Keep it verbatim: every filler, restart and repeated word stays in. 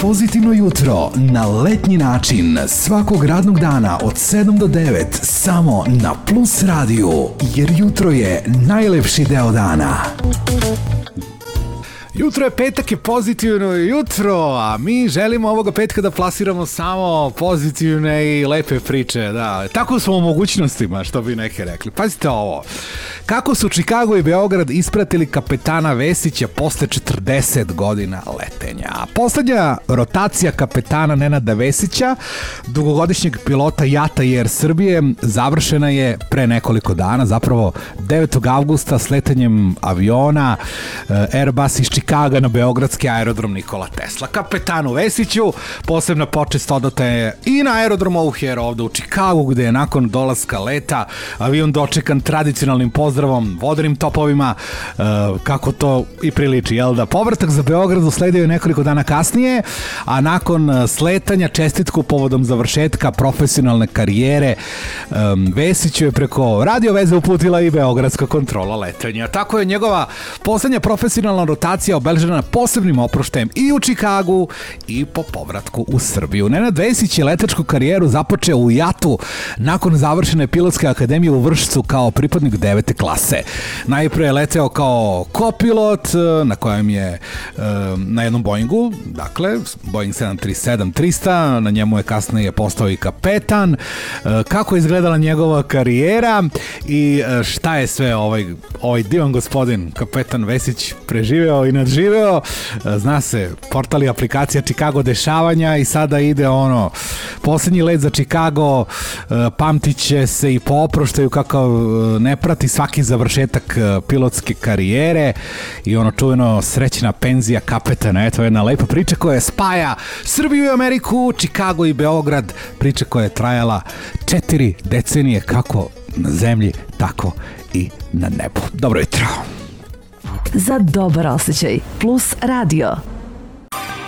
Pozitivno jutro na letnji način svakog radnog dana od sedam do devet samo na Plus radiju, jer jutro je najlepši deo dana. Jutro je petak, je pozitivno jutro, a mi želimo ovoga petka da plasiramo samo pozitivne i lepe priče, da. Tako smo u mogućnostima, što bi neki rekli. Pazite ovo, kako su Chicago i Beograd ispratili kapetana Vesića posle četrdeset godina letenja. Poslednja rotacija kapetana Nenada Vesića, dugogodišnjeg pilota Jata i Air Srbije, završena je pre nekoliko dana, zapravo devetog avgusta s letanjem aviona Airbus iz Chicaga na beogradski aerodrom Nikola Tesla. Kapetanu Vesiću posebna počest odata je i na aerodromu O'Hare ovde u Chicagu, gde je nakon dolaska leta avion dočekan tradicionalnim pozdravom, vodenim topovima, kako to i priliči, jel da? Povratak za Beograd usledio je nekoliko dana kasnije, a nakon sletanja čestitku povodom završetka profesionalne karijere Vesiću je preko radio veze uputila i beogradska kontrola letenja. Tako je njegova poslednja profesionalna rotacija obeležena posebnim oproštajem i u Chicagu i po povratku u Srbiju. Nenad Vesić je letačku karijeru započeo u Jatu nakon završene pilotske akademije u Vršcu kao pripadnik devete klase. Najpre je leteo kao kopilot na kojem je na jednom Boeingu, dakle Boeing sedam tri sedam trista, na njemu je kasnije postao i kapetan. Kako je izgledala njegova karijera i šta je sve ovaj, ovaj divan gospodin kapetan Vesić preživeo i nadživeo, zna se, portal i aplikacija Chicago dešavanja i sada ide ono, posljednji let za Chicago, pamtit će se i po oproštaju kakav ne prati svaki završetak pilotske karijere i ono čuveno srećna penzija kapetana. Eto jedna lepa priča koja spaja Srbiju i Ameriku, Chicago i Beograd, priča koja je trajala četiri decenije kako na zemlji, tako i na nebu. Dobro jutro. Za dobar osjećaj Plus radio.